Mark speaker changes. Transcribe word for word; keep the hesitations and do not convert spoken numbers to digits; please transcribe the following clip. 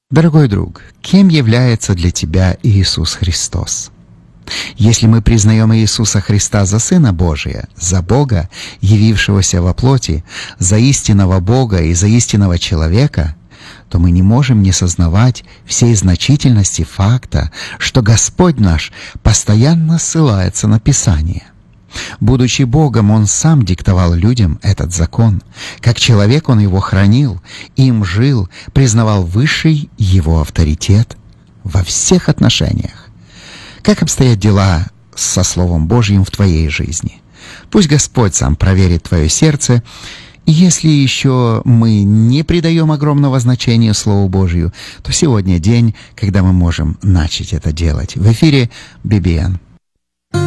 Speaker 1: Дорогой друг, кем является для тебя Иисус Христос? Если мы признаем Иисуса Христа за Сына Божия, за Бога, явившегося во плоти, за истинного Бога и за истинного человека, то мы не можем не сознавать всей значительности факта, что Господь наш постоянно ссылается на Писание. Будучи Богом, Он сам диктовал людям этот закон. Как человек Он его хранил, им жил, признавал высший Его авторитет во всех отношениях. Как обстоят дела со Словом Божьим в твоей жизни? Пусть Господь сам проверит твое сердце. И если еще мы не придаем огромного значения Слову Божию, то сегодня день, когда мы можем начать это делать. В эфире би би эн.